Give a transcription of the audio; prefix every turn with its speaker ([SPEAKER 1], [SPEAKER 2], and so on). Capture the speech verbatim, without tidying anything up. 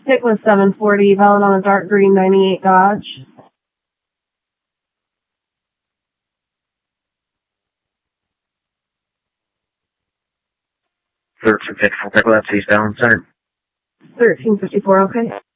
[SPEAKER 1] Stick with seven forty, valid on a dark green ninety-eight Dodge.
[SPEAKER 2] thirteen fifty-four, pick up, eastbound center.
[SPEAKER 1] thirteen fifty-four, okay.